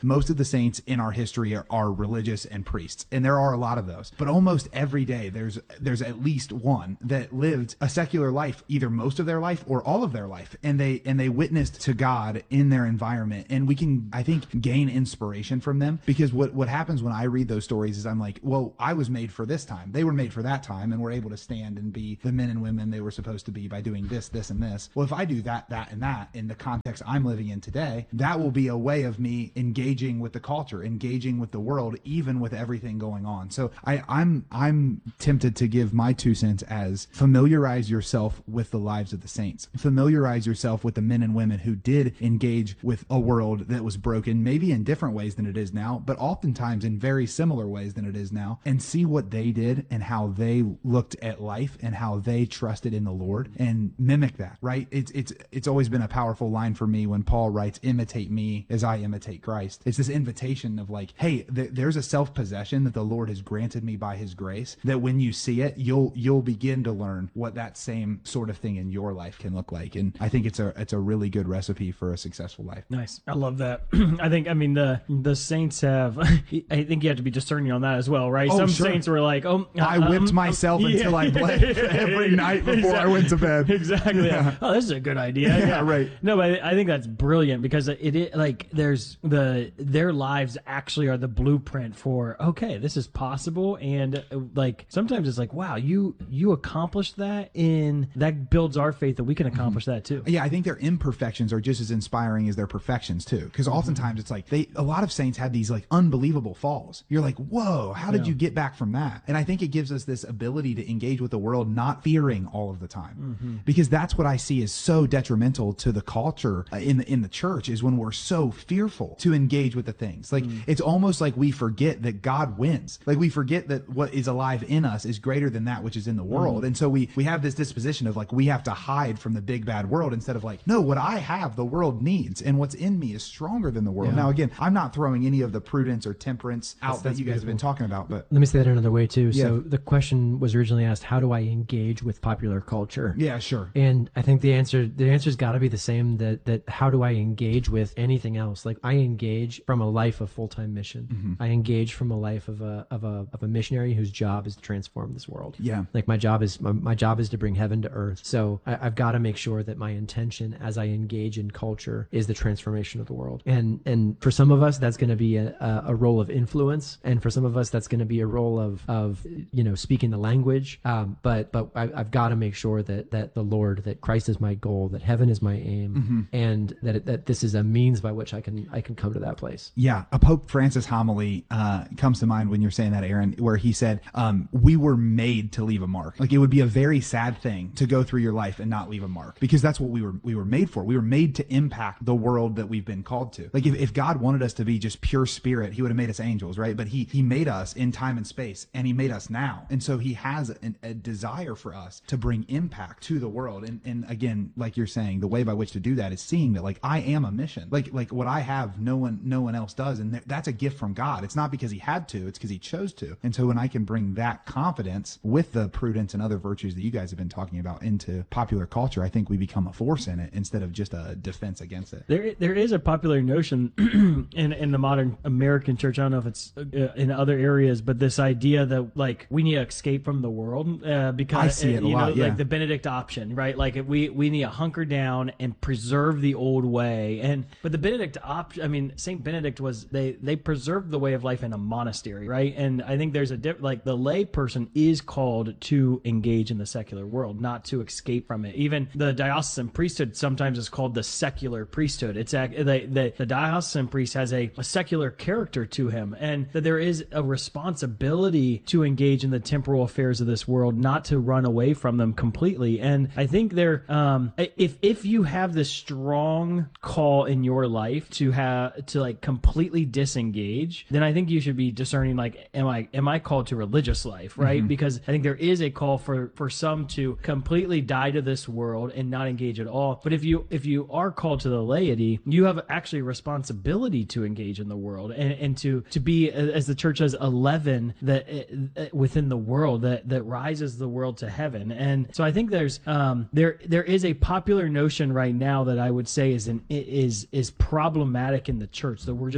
saints in our history are, are religious and priests, and there are a lot of those. But almost every day, there's there's at least one that lived a secular life, either most of their life or all of their life, and they and they witnessed to God in their environment. And we can, I think, gain inspiration from them, because what what happens when I read those stories is I'm like, well, I was made for this time. They were made for that time, and were able to stand and be the men and women they were supposed to be by doing this, this, and this. Well, if I do that, that, and that in the context I'm living in today, that will be a way of me engaging with the culture, engaging with the world, even with everything going on. So I, I'm I'm tempted to give my two cents as familiarize yourself with the lives of the saints. Familiarize yourself with the men and women who did engage with a world that was broken, maybe in different ways than it is now, but oftentimes in very similar ways than it is now, and see what they did and how they looked at life and how they trusted in the Lord, and mimic that, right? It's it's it's always been a powerful line for me when Paul writes, imitate me as I imitate Christ. It's this invitation of like, hey, th- there's a self-possession that the Lord has granted me by his grace, that when you see it, you'll you'll begin to learn what that same sort of thing in your life can look like. And I think it's a it's a really good recipe for a successful life. Nice. I love that. I think, I mean, the the saints have, I think you have to be discerning on that as well, right? Oh, Some sure. saints were like, oh, I whipped um, myself yeah. until I bled every night before exactly. I went to bed. Exactly. Yeah. Oh, this is a good idea. Yeah, Yeah, right. No, but I think that's brilliant, because it, it like there's the their lives actually are the blueprint for, okay, this is possible. And uh, like sometimes it's like, wow, you you accomplished that, and that builds our faith that we can accomplish that too. Yeah, I think their imperfections are just as inspiring as their perfections too. Because oftentimes it's like they, a lot of saints had these like unbelievable falls. You're like, whoa, how did Yeah. you get back from that? And I think it gives us this ability to engage with the world, not fearing all of the time, Mm-hmm. because that's what I see is so detrimental to the culture uh, in the in the church, is when we're so fearful to engage with the things. Like Mm. it's almost like we forget that God wins. Like we forget that what is alive in us is greater than that which is in the world. Mm. And so we we have this disposition of like we have to hide from the big bad world, instead of like, no, what I have the world needs, and what's in me is stronger than the world. Yeah. Now again, I'm not throwing any of the prudence or temperance out That's- that that's you guys have been beautiful. talking about, but Let me say that another way too. Yeah. So the question was originally asked, how do I engage with popular culture? yeah, sure. And I think the answer the answer's got to be the same, that that how do I engage with anything else? Like I engage from a life of full-time mission. Mm-hmm. I engage from a life of a of a of a missionary whose job is to transform this world. Yeah. Like my job is my, my job is to bring heaven to earth. So I, I've got to make sure that my intention as I engage in culture is the transformation of the world. And and for some of us that's going to be a, a, a role of influence, and for some of us that's going to be a role of of you know speaking the language. Um, but but I, I've got to make sure that that the Lord, that Christ is my goal, that heaven is my aim, Mm-hmm. and that it, that this is a means by which I can I can come to that place. Yeah, a Pope Francis homily uh, comes to mind when you're saying that, Aaron, where he said, um, we were made to leave a mark. Like it would be a very sad thing to go through your life and not leave a mark, because that's what we were we were made for. We were made to impact the world that we've been called to. Like if, if God wanted us to be just pure spirit, he would have made us angels, right? But he he made us in time and space, and he made us now. And so he has an, a desire for us to bring impact to the world. And, and again, like you're saying, the way by which to do that is seeing that like I am a mission. Like like what I have, no one no one else does. And th- that's a gift from God. It's not because he had to, it's because he chose to. And so when I can bring that confidence with the prudence and other virtues that you guys have been talking about into popular culture, I think we become a force in it instead of just a defense against it. There, there is a popular notion in in the modern American church. I don't know if it's uh, in other areas, but this idea that like we need to escape from the world uh, because I see it uh, a you lot, know, yeah. like the Benedict option, right? Like if we we need to hunker down and preserve the old way. And but the Benedict option, I mean, Saint Benedict was they they preserved the way of life in a monastery, right? And I think there's a diff, like the lay person is called to engage in the secular world, not to escape from it. Even the diocesan priesthood sometimes is called the secular priesthood. It's a, the, the the diocesan priest has a, a secular character to him, and that there is a responsibility to engage in the temporal affairs of this world, not to run away from them completely. And I think there, um, if if you have this strong call in your life to have to like completely disengage, then I think you should be discerning like, am I am I called to religious life, right? Mm-hmm. Because I think there is a call for for some to completely die to this world and not engage at all. But if you if you are called to the laity, you have actually a responsibility to engage in the world and, and to to be, as the church says, a leaven that uh, within the world that that rises the world to heaven. And so I think there's um there there is a popular notion right now that I would say is an is is problematic in the church, that we're just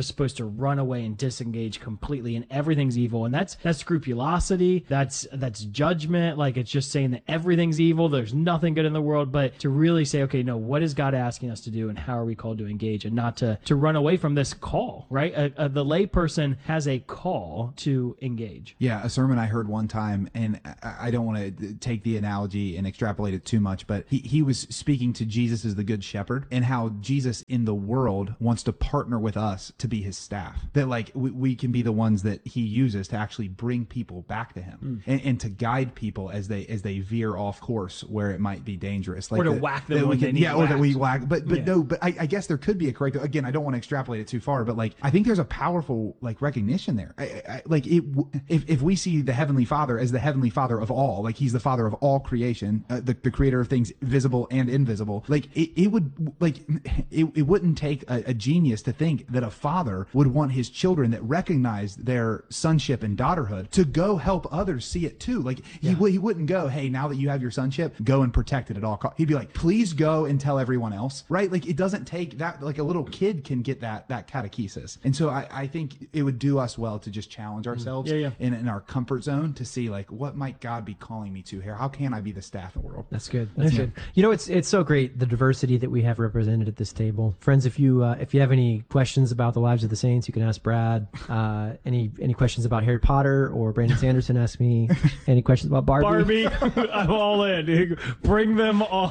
just supposed to run away and disengage completely, and everything's evil. And that's that's scrupulosity. That's that's judgment. Like, it's just saying that everything's evil. There's nothing good in the world. But to really say, okay, no, what is God asking us to do, and how are we called to engage, and not to to run away from this call, right? A, a, the lay person has a call to engage. Yeah, a sermon I heard one time, and I, I don't want to take the analogy and extrapolate it too much, but he, he was speaking to Jesus as the good shepherd, and how Jesus in the world wants to partner with us to be his staff. That like we, we can be the ones that he uses to actually bring people back to him, mm. and, and to guide people as they as they veer off course where it might be dangerous. Like or to that, whack them when can, they need yeah, or that we whack. But but yeah. no, but I, I guess there could be a correct. Again, I don't want to extrapolate it too far, but like I think there's a powerful like recognition there. I, I, like it, if if we see the Heavenly Father as the Heavenly Father of all, like he's the Father of all creation, uh, the the creator of things visible and invisible. Like it, it would like it, it wouldn't take a, a genius to think that a father would want his children that recognize their sonship and daughterhood to go help others see it too. Like he yeah. he wouldn't go, hey, now that you have your sonship, go and protect it at all costs. He'd be like, please go and tell everyone else, right? Like it doesn't take that. Like a little kid can get that that catechesis, and so I, I think it would do us well to just challenge ourselves yeah, yeah. In, in our comfort zone to see like what might God be calling me to here. How can I be the staff in the world? That's good. That's yeah. good. You know, it's it's so great the diversity that we have represented at this table, friends. If you uh, if you have any questions about the lives of the saints, you can ask Brad. Uh, any any questions about Harry Potter, or Brandon Sanderson ask me. Any questions about Barbie? Barbie, I'm all in. Bring them on.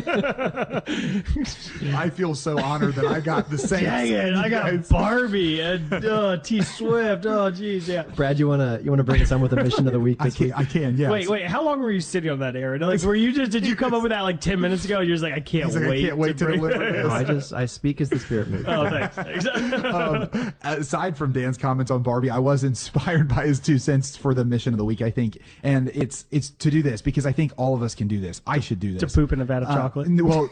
I feel so honored that I got the Saints. Dang it, I got guys. Barbie and uh, T Swift. Oh, geez, yeah. Brad, you wanna you wanna bring us on with the mission of the week? This I can. Week? I can. Yeah. Wait, wait. How long were you sitting on that, Aaron? Like, were you just? Did you come up with that like ten minutes ago? You're just like, I can't like, wait. I can't wait to, to deliver this. No, I just I speak as the Spirit moves. Oh, thanks. thanks. um, aside from Dan's comments on Barbie, I was inspired by his two cents for the mission of the week. I think, and it's it's to do this because I think all of us can do this. I should do this. To poop in a vat of chocolate. Uh, well,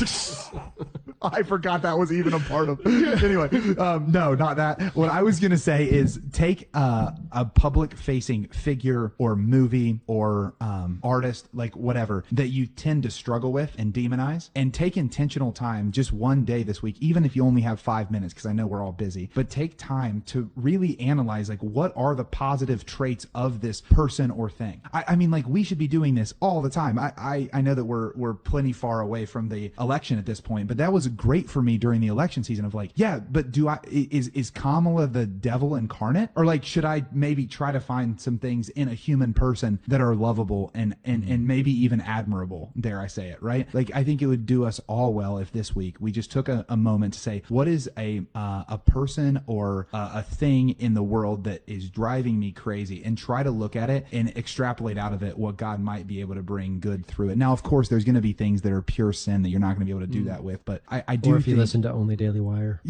I forgot that was even a part of. Anyway, um, no, not that. What I was gonna say is take uh, a public-facing figure or movie or um, artist, like whatever, that you tend to struggle with and demonize, and take intentional time, just one day this week, even if you only have five minutes, because I know we're all busy. But take time to really analyze, like, what are the positive traits of this person or thing? I, I mean, like, we should be doing this all the time. I, I, I know that we're we're plenty far away from the election at this point, but that was great for me during the election season of like, yeah, but do I is is Kamala the devil incarnate, or like should I maybe try to find some things in a human person that are lovable and and and maybe even admirable? Dare I say it, right? Like I think it would do us all well if this week we just took a, a moment to say, what is a uh, a person or a, a thing in the world that is driving me crazy, and try to look at it and extrapolate out of it what God might be able to bring good through it. Now, of course, there's going to be things that are pure sin that you're not going to be able to do mm. that with, but I, I do. Or if think, you listen to only Daily Wire.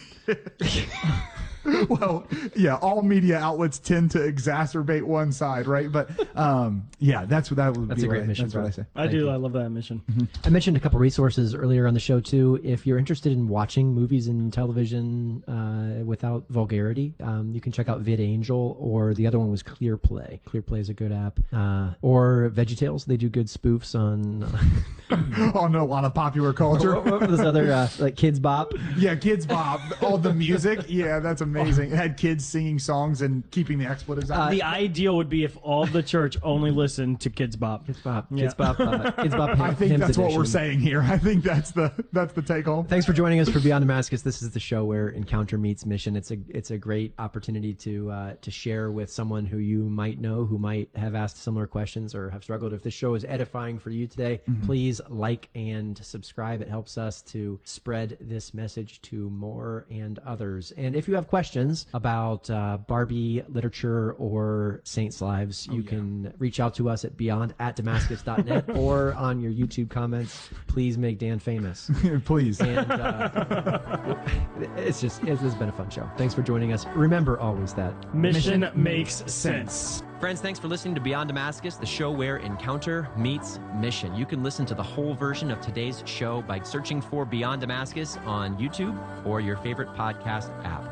Well, yeah, all media outlets tend to exacerbate one side, right? But um, yeah, that's what that would that's be. a great what mission. I, that's what I say. I do. You. I love that mission. Mm-hmm. I mentioned a couple resources earlier on the show too. If you're interested in watching movies and television uh, without vulgarity, um, you can check out VidAngel, or the other one was ClearPlay. ClearPlay is a good app. Uh, or VeggieTales. They do good spoofs on on a lot of popular culture. What, what was other uh, like Kids Bop? Yeah, Kids Bop. All the music. Yeah, that's amazing. It had kids singing songs and keeping the expletives out. Uh, the ideal would be if all the church only listened to Kids Bop. Kids Bop. Yeah. Kids Bop. Uh, Kids Bop. I think that's edition. What we're saying here. I think that's the that's the take home. Thanks for joining us for Beyond Damascus. This is the show where encounter meets mission. It's a it's a great opportunity to uh, to share with someone who you might know, who might have asked similar questions or have struggled. If this show is edifying for you today, mm-hmm. please like and subscribe. It helps us to spread this message to more and others. And if you have questions about uh, Barbie literature or saints' lives, you oh, yeah. can reach out to us at beyond at damascus dot net or on your YouTube comments. Please make Dan famous. Please. And uh, it's just, it's, it's been a fun show. Thanks for joining us. Remember always that mission, mission makes sense. Friends, thanks for listening to Beyond Damascus, the show where encounter meets mission. You can listen to the whole version of today's show by searching for Beyond Damascus on YouTube or your favorite podcast app.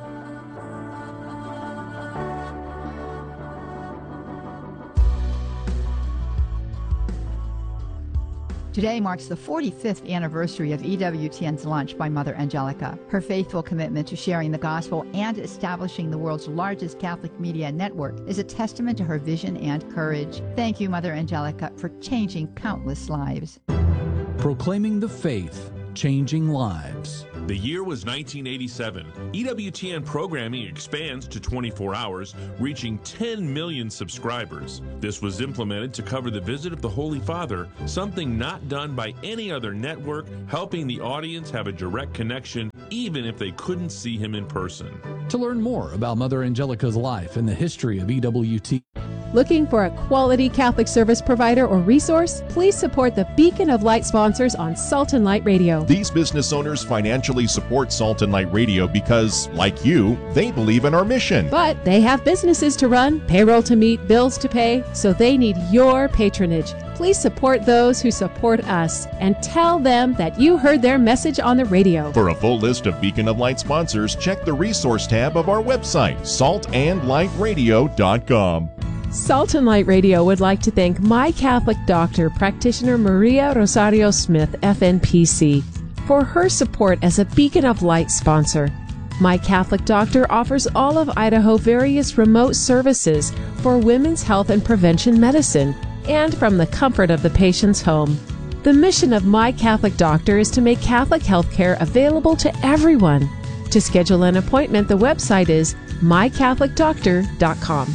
Today marks the forty-fifth anniversary of E W T N's Lunch by Mother Angelica. Her faithful commitment to sharing the gospel and establishing the world's largest Catholic media network is a testament to her vision and courage. Thank you, Mother Angelica, for changing countless lives. Proclaiming the faith, changing lives. The year was nineteen eighty-seven. E W T N programming expands to twenty-four hours, reaching ten million subscribers. This was implemented to cover the visit of the Holy Father, something not done by any other network, helping the audience have a direct connection even if they couldn't see him in person. To learn more about Mother Angelica's life and the history of E W T N, looking for a quality Catholic service provider or resource? Please support the Beacon of Light sponsors on Salt and Light Radio. These business owners financially support Salt and Light Radio because, like you, they believe in our mission. But they have businesses to run, payroll to meet, bills to pay, so they need your patronage. Please support those who support us and tell them that you heard their message on the radio. For a full list of Beacon of Light sponsors, check the resource tab of our website, salt and light radio dot com. Salt and Light Radio would like to thank My Catholic Doctor, practitioner Maria Rosario Smith, F N P C, for her support as a Beacon of Light sponsor. My Catholic Doctor offers all of Idaho various remote services for women's health and prevention medicine, and from the comfort of the patient's home. The mission of My Catholic Doctor is to make Catholic health care available to everyone. To schedule an appointment, the website is my catholic doctor dot com.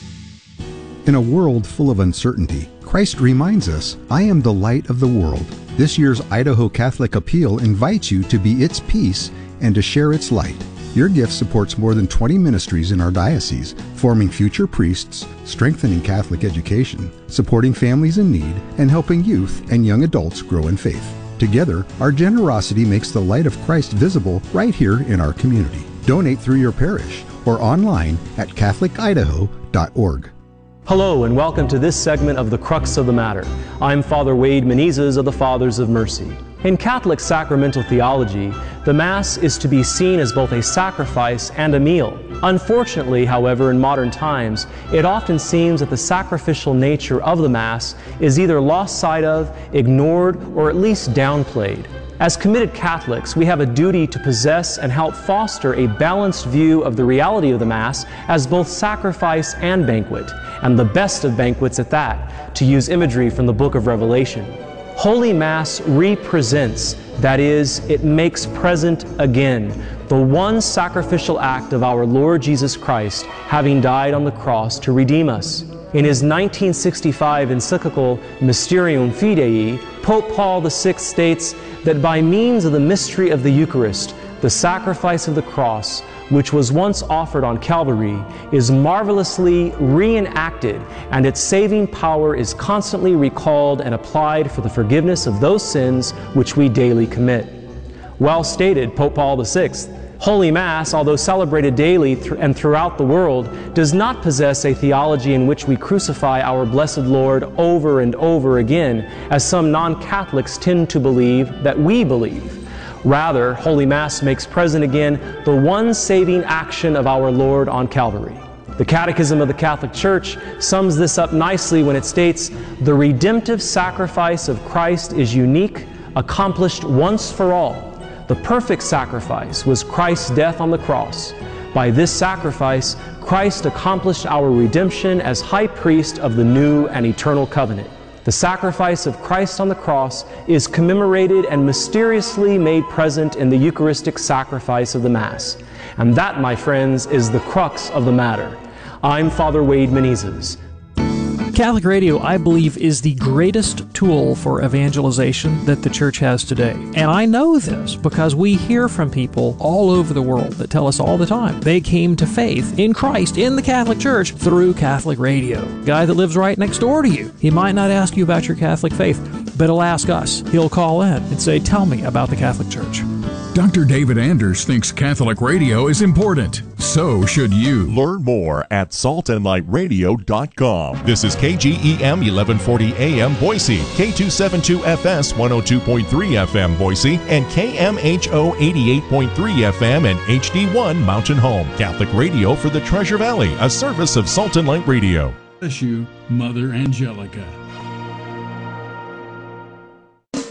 In a world full of uncertainty, Christ reminds us, I am the light of the world. This year's Idaho Catholic Appeal invites you to be its peace and to share its light. Your gift supports more than twenty ministries in our diocese, forming future priests, strengthening Catholic education, supporting families in need, and helping youth and young adults grow in faith. Together, our generosity makes the light of Christ visible right here in our community. Donate through your parish or online at catholic idaho dot org. Hello and welcome to this segment of The Crux of the Matter. I'm Father Wade Menezes of the Fathers of Mercy. In Catholic sacramental theology, the Mass is to be seen as both a sacrifice and a meal. Unfortunately, however, in modern times, it often seems that the sacrificial nature of the Mass is either lost sight of, ignored, or at least downplayed. As committed Catholics, we have a duty to possess and help foster a balanced view of the reality of the Mass as both sacrifice and banquet, and the best of banquets at that, to use imagery from the book of Revelation. Holy Mass represents, that is, it makes present again, the one sacrificial act of our Lord Jesus Christ, having died on the cross to redeem us. In his nineteen sixty-five encyclical Mysterium Fidei, Pope Paul the Sixth states that by means of the mystery of the Eucharist, the sacrifice of the cross, which was once offered on Calvary, is marvelously reenacted, and its saving power is constantly recalled and applied for the forgiveness of those sins which we daily commit. Well stated, Pope Paul the Sixth. Holy Mass, although celebrated daily th- and throughout the world, does not possess a theology in which we crucify our blessed Lord over and over again, as some non-Catholics tend to believe that we believe. Rather, Holy Mass makes present again the one saving action of our Lord on Calvary. The Catechism of the Catholic Church sums this up nicely when it states, "The redemptive sacrifice of Christ is unique, accomplished once for all. The perfect sacrifice was Christ's death on the cross. By this sacrifice, Christ accomplished our redemption as high priest of the new and eternal covenant. The sacrifice of Christ on the cross is commemorated and mysteriously made present in the Eucharistic sacrifice of the Mass. And that, my friends, is the crux of the matter. I'm Father Wade Menezes. Catholic radio, I believe, is the greatest tool for evangelization that the church has today. And I know this because we hear from people all over the world that tell us all the time they came to faith in Christ, in the Catholic Church, through Catholic radio. Guy that lives right next door to you, he might not ask you about your Catholic faith, but he'll ask us. He'll call in and say, tell me about the Catholic Church. Doctor David Anders thinks Catholic radio is important. So should you. Learn more at salt and light radio dot com. This is K G E M eleven forty A M Boise, K two seventy-two F S one oh two point three F M Boise, and K M H O eighty-eight point three F M and H D one Mountain Home. Catholic radio for the Treasure Valley, a service of Salt and Light Radio. Bless you, Mother Angelica.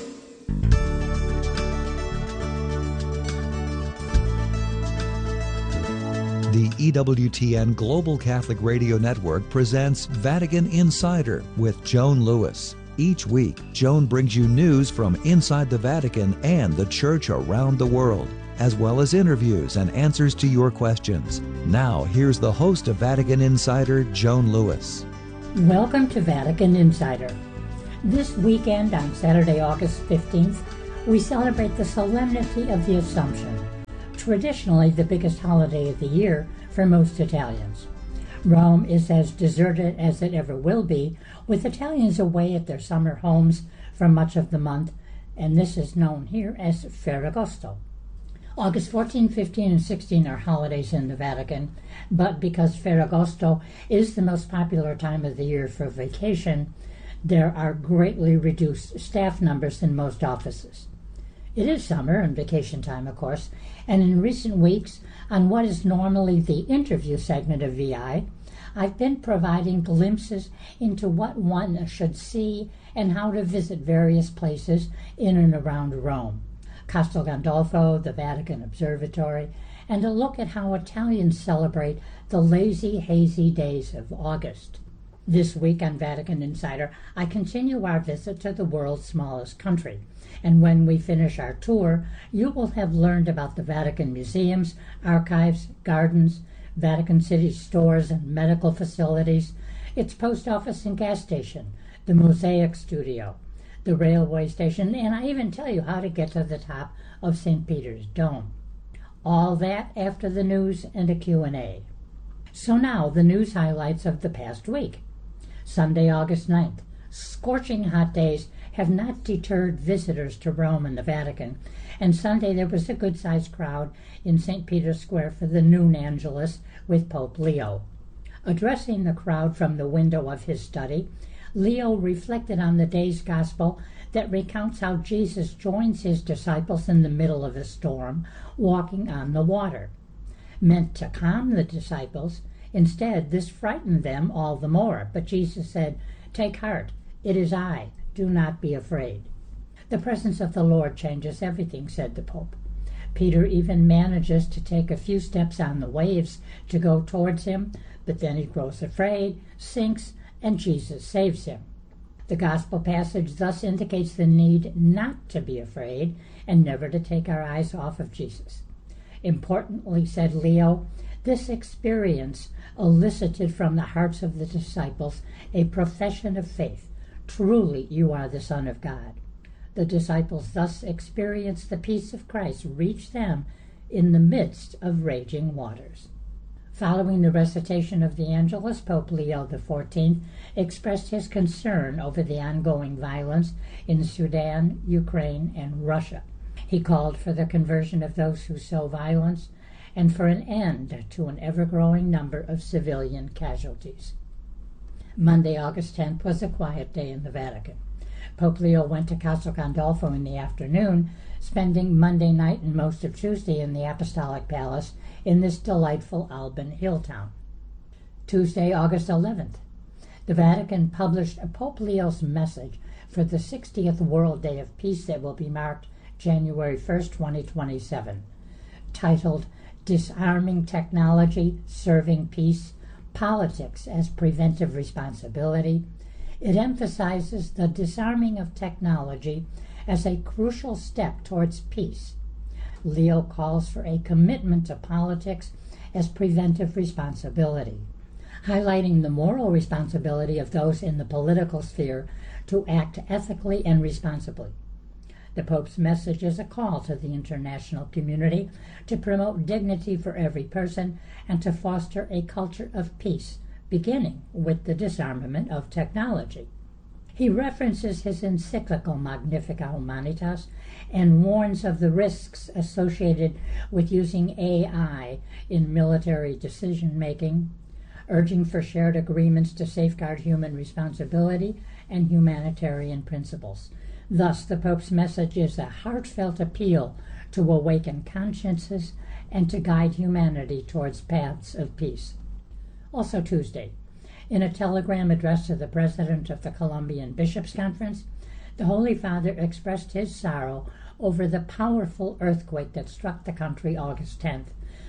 The E W T N Global Catholic Radio Network presents Vatican Insider with Joan Lewis. Each week, Joan brings you news from inside the Vatican and the Church around the world, as well as interviews and answers to your questions. Now, here's the host of Vatican Insider, Joan Lewis. Welcome to Vatican Insider. This weekend, on Saturday, August fifteenth, we celebrate the Solemnity of the Assumption, traditionally the biggest holiday of the year for most Italians. Rome is as deserted as it ever will be, with Italians away at their summer homes for much of the month, and this is known here as Ferragosto. August fourteen, fifteen, and sixteen are holidays in the Vatican, but because Ferragosto is the most popular time of the year for vacation, there are greatly reduced staff numbers in most offices. It is summer and vacation time, of course, and in recent weeks, on what is normally the interview segment of V I, I've been providing glimpses into what one should see and how to visit various places in and around Rome. Castel Gandolfo, the Vatican Observatory, and a look at how Italians celebrate the lazy, hazy days of August. This week on Vatican Insider, I continue our visit to the world's smallest country. And when we finish our tour, you will have learned about the Vatican museums, archives, gardens, Vatican City stores and medical facilities, its post office and gas station, the Mosaic Studio, the railway station, and I even tell you how to get to the top of Saint Peter's Dome. All that after the news and a Q and A. So now, the news highlights of the past week. Sunday, August ninth. Scorching hot days have not deterred visitors to Rome and the Vatican, and Sunday there was a good-sized crowd in Saint Peter's Square for the noon Angelus with Pope Leo. Addressing the crowd from the window of his study, Leo reflected on the day's gospel that recounts how Jesus joins his disciples in the middle of a storm, walking on the water. Meant to calm the disciples, instead this frightened them all the more, but Jesus said, "Take heart, it is I. Do not be afraid." The presence of the Lord changes everything, said the Pope. Peter even manages to take a few steps on the waves to go towards him, but then he grows afraid, sinks, and Jesus saves him. The Gospel passage thus indicates the need not to be afraid and never to take our eyes off of Jesus. Importantly, said Leo, this experience elicited from the hearts of the disciples a profession of faith. Truly, you are the Son of God. The disciples thus experienced the peace of Christ reach them in the midst of raging waters. Following the recitation of the Angelus, Pope Leo the fourteenth expressed his concern over the ongoing violence in Sudan, Ukraine, and Russia. He called for the conversion of those who sow violence and for an end to an ever-growing number of civilian casualties. Monday, August tenth, was a quiet day in the Vatican. Pope Leo went to Castel Gandolfo in the afternoon, spending Monday night and most of Tuesday in the Apostolic Palace in this delightful Alban hill town. Tuesday, August eleventh, the Vatican published Pope Leo's message for the sixtieth World Day of Peace that will be marked January first, twenty twenty-seven, titled Disarming Technology, Serving Peace, Politics as Preventive Responsibility. It emphasizes the disarming of technology as a crucial step towards peace. Leo calls for a commitment to politics as preventive responsibility, highlighting the moral responsibility of those in the political sphere to act ethically and responsibly. The Pope's message is a call to the international community to promote dignity for every person and to foster a culture of peace, beginning with the disarmament of technology. He references his encyclical Magnificat Humanitas and warns of the risks associated with using A I in military decision-making, urging for shared agreements to safeguard human responsibility and humanitarian principles. Thus, the Pope's message is a heartfelt appeal to awaken consciences and to guide humanity towards paths of peace. Also Tuesday, in a telegram addressed to the president of the Colombian Bishops' Conference, the Holy Father expressed his sorrow over the powerful earthquake that struck the country August tenth,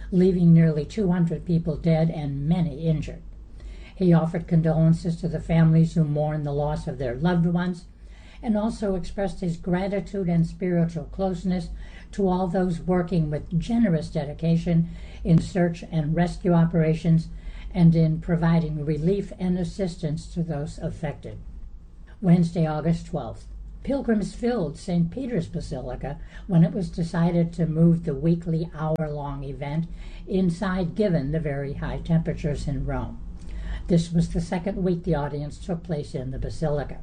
leaving nearly two hundred people dead and many injured. He offered condolences to the families who mourn the loss of their loved ones, and also expressed his gratitude and spiritual closeness to all those working with generous dedication in search and rescue operations and in providing relief and assistance to those affected. Wednesday, August twelfth. Pilgrims filled Saint Peter's Basilica when it was decided to move the weekly hour-long event inside given the very high temperatures in Rome. This was the second week the audience took place in the Basilica.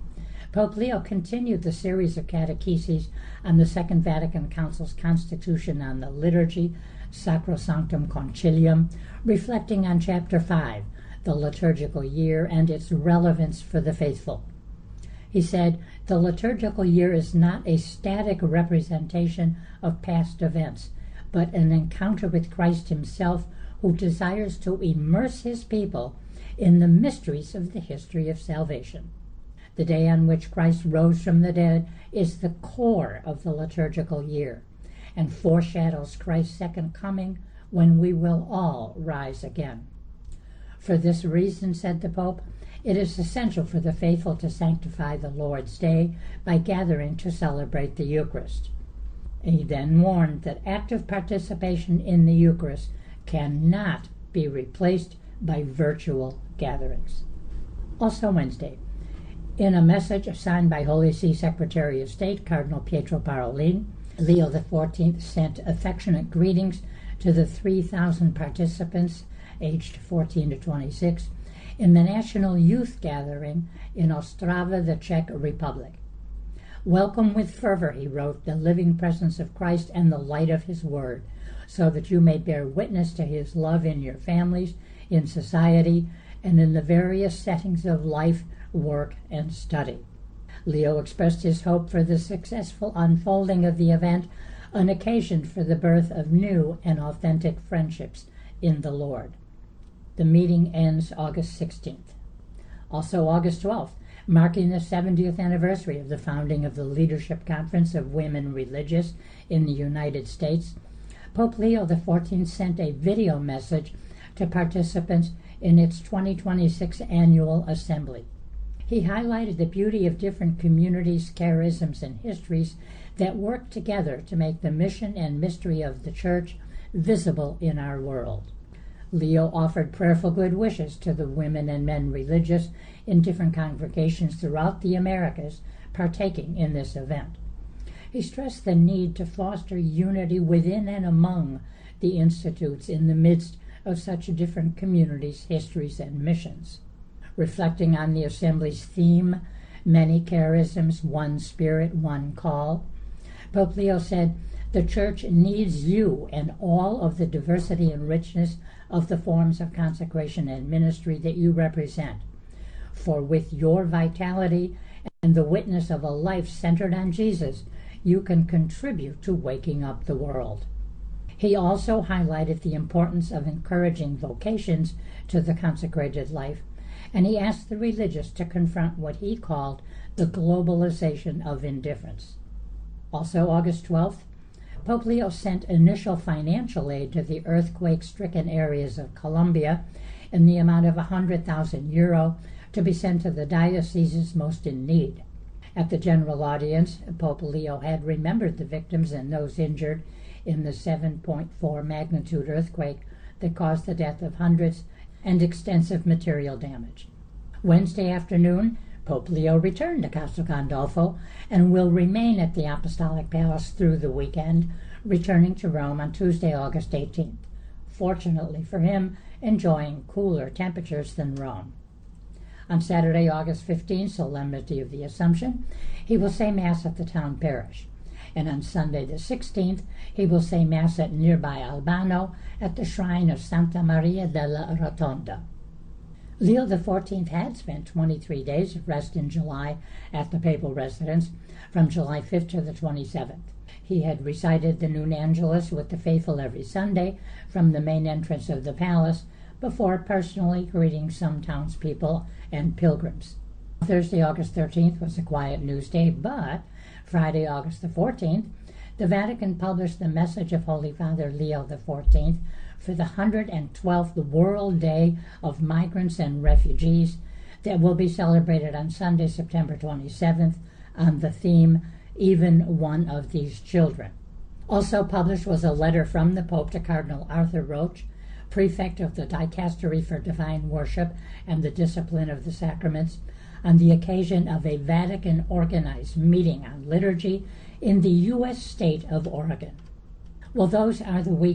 Pope Leo continued the series of catecheses on the Second Vatican Council's Constitution on the Liturgy, Sacrosanctum Concilium, reflecting on Chapter five, the liturgical year and its relevance for the faithful. He said, "The liturgical year is not a static representation of past events, but an encounter with Christ himself, who desires to immerse his people in the mysteries of the history of salvation. The day on which Christ rose from the dead is the core of the liturgical year and foreshadows Christ's second coming, when we will all rise again. For this reason," said the Pope, "it is essential for the faithful to sanctify the Lord's Day by gathering to celebrate the Eucharist." He then warned that active participation in the Eucharist cannot be replaced by virtual gatherings. Also Wednesday, in a message signed by Holy See Secretary of State Cardinal Pietro Parolin, Leo the fourteenth sent affectionate greetings to the three thousand participants aged fourteen to twenty-six in the National Youth Gathering in Ostrava, the Czech Republic. "Welcome with fervor," he wrote, "the living presence of Christ and the light of his word, so that you may bear witness to his love in your families, in society, and in the various settings of life, work, and study." Leo expressed his hope for the successful unfolding of the event, an occasion for the birth of new and authentic friendships in the Lord. The meeting ends August sixteenth. Also August twelfth, marking the seventieth anniversary of the founding of the Leadership Conference of Women Religious in the United States, Pope Leo the fourteenth sent a video message to participants in its twenty twenty-six annual assembly. He highlighted the beauty of different communities, charisms, and histories that work together to make the mission and mystery of the Church visible in our world. Leo offered prayerful good wishes to the women and men religious in different congregations throughout the Americas partaking in this event. He stressed the need to foster unity within and among the institutes in the midst of such different communities, histories, and missions. Reflecting on the Assembly's theme, "Many Charisms, One Spirit, One Call," Pope Leo said, "The Church needs you and all of the diversity and richness of the forms of consecration and ministry that you represent. For with your vitality and the witness of a life centered on Jesus, you can contribute to waking up the world." He also highlighted the importance of encouraging vocations to the consecrated life, and he asked the religious to confront what he called the globalization of indifference. Also August twelfth, Pope Leo sent initial financial aid to the earthquake-stricken areas of Colombia in the amount of one hundred thousand euro to be sent to the dioceses most in need. At the general audience, Pope Leo had remembered the victims and those injured in the seven point four magnitude earthquake that caused the death of hundreds and extensive material damage. Wednesday afternoon, Pope Leo returned to Castel Gandolfo and will remain at the Apostolic Palace through the weekend, returning to Rome on Tuesday, August eighteenth. Fortunately for him, enjoying cooler temperatures than Rome. On Saturday, August fifteenth, Solemnity of the Assumption, he will say Mass at the town parish. And on Sunday the sixteenth, he will say Mass at nearby Albano at the shrine of Santa Maria della Rotonda. Leo the fourteenth had spent twenty-three days of rest in July at the papal residence, from July fifth to the twenty-seventh. He had recited the Noon Angelus with the faithful every Sunday from the main entrance of the palace, before personally greeting some townspeople and pilgrims. Thursday, August thirteenth was a quiet news day, but Friday, August the fourteenth, the Vatican published the message of Holy Father Leo the fourteenth for the one hundred twelfth World Day of Migrants and Refugees that will be celebrated on Sunday, September twenty-seventh, on the theme, Even One of These Children. Also published was a letter from the Pope to Cardinal Arthur Roche, prefect of the Dicastery for Divine Worship and the Discipline of the Sacraments, on the occasion of a Vatican-organized meeting on liturgy in the U S state of Oregon. Well, those are the week